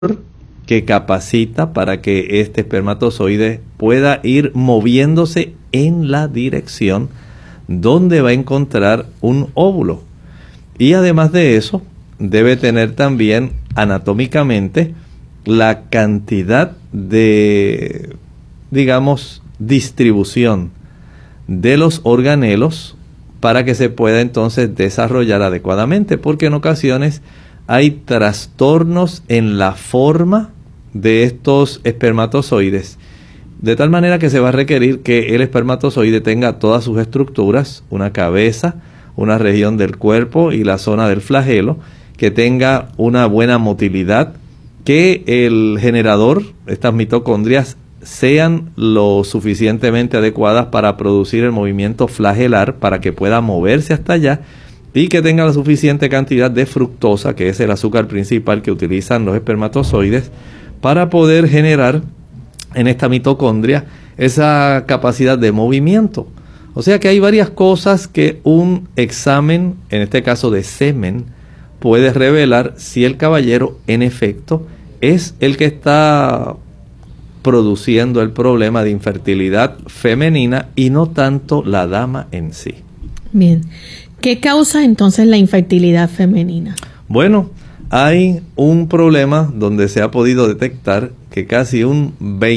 que capacita para que este espermatozoide pueda ir moviéndose en la dirección donde va a encontrar un óvulo. Y además de eso, debe tener también anatómicamente la cantidad de, digamos, distribución de los organelos para que se pueda entonces desarrollar adecuadamente, porque en ocasiones hay trastornos en la forma de estos espermatozoides, de tal manera que se va a requerir que el espermatozoide tenga todas sus estructuras, una cabeza, una región del cuerpo y la zona del flagelo, que tenga una buena motilidad, que el generador, estas mitocondrias, sean lo suficientemente adecuadas para producir el movimiento flagelar para que pueda moverse hasta allá, y que tenga la suficiente cantidad de fructosa, que es el azúcar principal que utilizan los espermatozoides, para poder generar en esta mitocondria esa capacidad de movimiento. O sea que hay varias cosas que un examen, en este caso de semen, puede revelar si el caballero en efecto es el que está produciendo el problema de infertilidad femenina y no tanto la dama en sí. Bien. ¿Qué causa entonces la infertilidad femenina? Bueno, hay un problema donde se ha podido detectar que casi un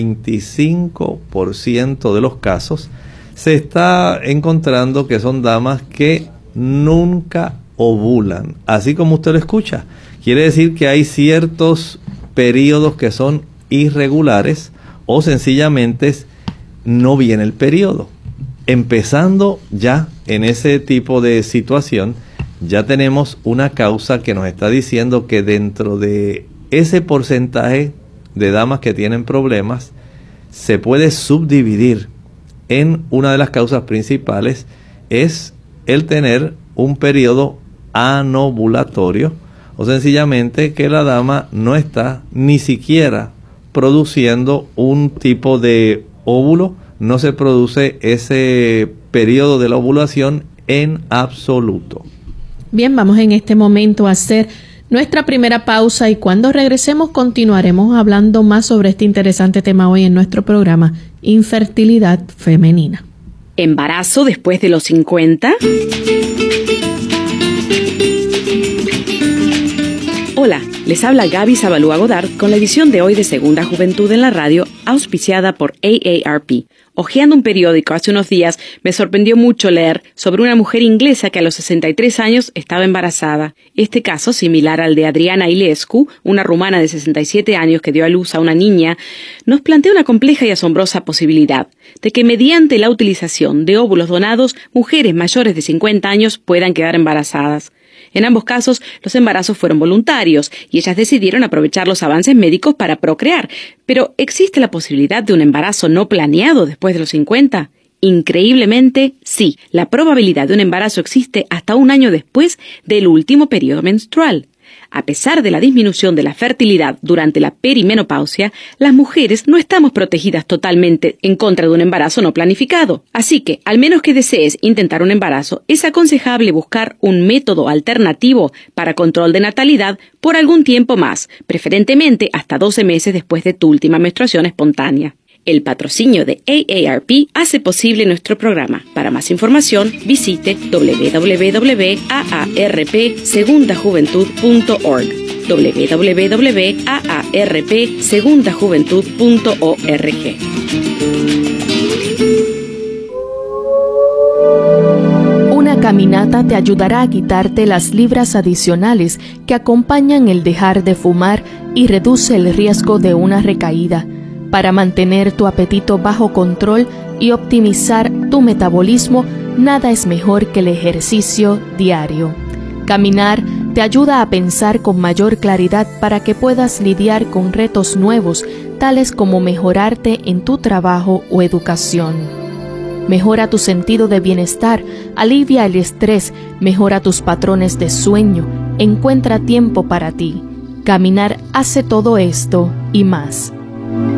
25% de los casos se está encontrando que son damas que nunca ovulan. Así como usted lo escucha. Quiere decir que hay ciertos periodos que son irregulares o sencillamente no viene el periodo. Empezando ya en ese tipo de situación, ya tenemos una causa que nos está diciendo que dentro de ese porcentaje de damas que tienen problemas, se puede subdividir en una de las causas principales, es el tener un periodo anovulatorio, o sencillamente que la dama no está ni siquiera produciendo un tipo de óvulo, no se produce ese periodo de la ovulación en absoluto. Bien, vamos en este momento a hacer nuestra primera pausa y cuando regresemos continuaremos hablando más sobre este interesante tema hoy en nuestro programa, infertilidad femenina. ¿Embarazo después de los 50? Hola, les habla Gaby Zabalúa Godard con la edición de hoy de Segunda Juventud en la Radio, auspiciada por AARP. Hojeando un periódico hace unos días, me sorprendió mucho leer sobre una mujer inglesa que a los 63 años estaba embarazada. Este caso, similar al de Adriana Ilescu, una rumana de 67 años que dio a luz a una niña, nos plantea una compleja y asombrosa posibilidad de que mediante la utilización de óvulos donados, mujeres mayores de 50 años puedan quedar embarazadas. En ambos casos, los embarazos fueron voluntarios y ellas decidieron aprovechar los avances médicos para procrear. Pero, ¿existe la posibilidad de un embarazo no planeado después de los 50? Increíblemente, sí. La probabilidad de un embarazo existe hasta un año después del último periodo menstrual. A pesar de la disminución de la fertilidad durante la perimenopausia, las mujeres no estamos protegidas totalmente en contra de un embarazo no planificado. Así que, al menos que desees intentar un embarazo, es aconsejable buscar un método alternativo para control de natalidad por algún tiempo más, preferentemente hasta 12 meses después de tu última menstruación espontánea. El patrocinio de AARP hace posible nuestro programa. Para más información, visite www.aarpsegundajuventud.org www.aarpsegundajuventud.org. Una caminata te ayudará a quitarte las libras adicionales que acompañan el dejar de fumar y reduce el riesgo de una recaída. Para mantener tu apetito bajo control y optimizar tu metabolismo, nada es mejor que el ejercicio diario. Caminar te ayuda a pensar con mayor claridad para que puedas lidiar con retos nuevos, tales como mejorarte en tu trabajo o educación. Mejora tu sentido de bienestar, alivia el estrés, mejora tus patrones de sueño, encuentra tiempo para ti. Caminar hace todo esto y más.